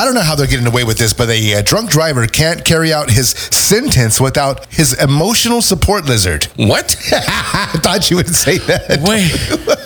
I don't know how they're getting away with this, but a drunk driver can't carry out his sentence without his emotional support lizard. What? I thought you would say that. Wait.